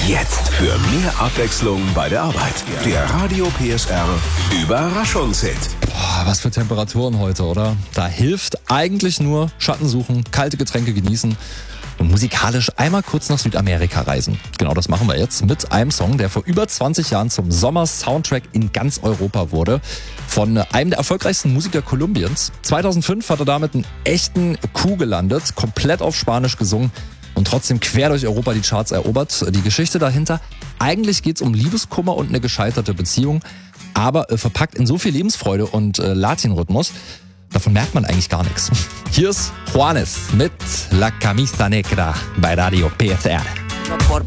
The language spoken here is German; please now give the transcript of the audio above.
Jetzt für mehr Abwechslung bei der Arbeit. Der Radio PSR Überraschungshit. Boah, was für Temperaturen heute, oder? Da hilft eigentlich nur Schatten suchen, kalte Getränke genießen und musikalisch einmal kurz nach Südamerika reisen. Genau das machen wir jetzt mit einem Song, der vor über 20 Jahren zum Sommer-Soundtrack in ganz Europa wurde. Von einem der erfolgreichsten Musiker Kolumbiens. 2005 hat er damit einen echten Coup gelandet, komplett auf Spanisch gesungen und trotzdem quer durch Europa die Charts erobert. Die Geschichte dahinter, eigentlich geht's um Liebeskummer und eine gescheiterte Beziehung, aber verpackt in so viel Lebensfreude und Latin-Rhythmus, davon merkt man eigentlich gar nichts. Hier ist Juanes mit La Camisa Negra bei Radio PSR.